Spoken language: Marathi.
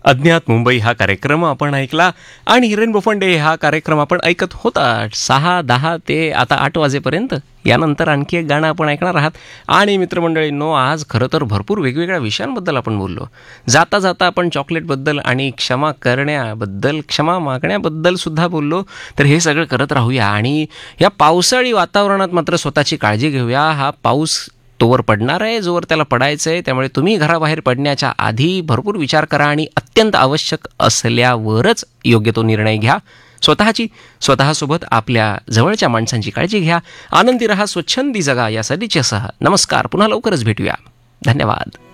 अज्ञात मुंबई हा कार्यक्रम आपण ऐकला आणि रेनबो फंडे हा कार्यक्रम आपण ऐकत होता 6:10 ते आता 8 वाजेपर्यंत. यानंतर आणखी एक गाणं आपण ऐकणार आहात. आणि मित्रमंडळींनो, आज खरं तर भरपूर वेगवेगळ्या विषयांबद्दल आपण बोललो. जाता जाता आपण चॉकलेटबद्दल आणि क्षमा करण्याबद्दल, क्षमा मागण्याबद्दल सुद्धा बोललो. तर हे सगळं करत राहूया आणि या पावसाळी वातावरणात मात्र स्वतःची काळजी घेऊया. हा पाऊस तोवर पडणार आहे जोवर त्याला पडायचं आहे. त्यामुळे तुम्ही घराबाहेर पडण्याच्या आधी भरपूर विचार करा आणि अत्यंत आवश्यक असल्यावरच योग्य तो निर्णय घ्या. स्वतःची, स्वतःसोबत आपल्या जवळच्या माणसांची काळजी घ्या. आनंदी रहा, स्वच्छंदी जगा. यासाठीचे सह नमस्कार. पुन्हा लवकरच भेटूया. धन्यवाद.